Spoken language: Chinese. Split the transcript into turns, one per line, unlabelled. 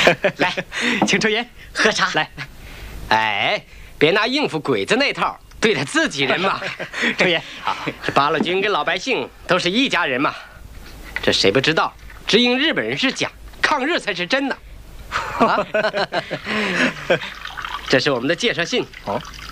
来，请抽烟喝茶。来，哎，别拿应付鬼子那套对待自己人嘛。抽烟。好，这八路军跟老百姓都是一家人嘛。这谁不知道？只因日本人是假，抗日才是真的。啊，这是我们的介绍信。哦，